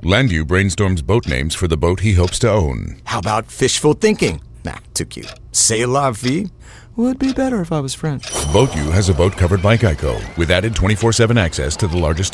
Landu brainstorms boat names for the boat he hopes to own. How about fishful thinking? Nah, too cute. C'est la vie would be better if I was French. BoatU has a boat covered by Geico with added 24/7 access to the largest